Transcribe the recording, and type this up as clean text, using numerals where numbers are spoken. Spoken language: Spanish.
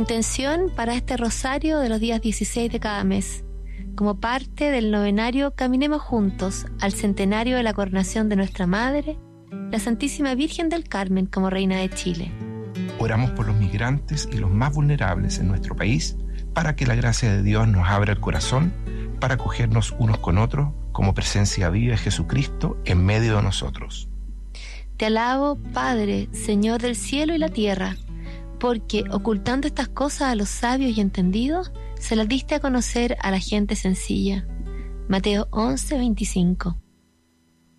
Intención para este rosario de los días 16 de cada mes. Como parte del novenario, caminemos juntos al centenario de la coronación de nuestra Madre, la Santísima Virgen del Carmen, como Reina de Chile. Oramos por los migrantes y los más vulnerables en nuestro país, para que la gracia de Dios nos abra el corazón, para acogernos unos con otros como presencia viva de Jesucristo en medio de nosotros. Te alabo, Padre, Señor del cielo y la tierra, porque ocultando estas cosas a los sabios y entendidos, se las diste a conocer a la gente sencilla. Mateo 11:25.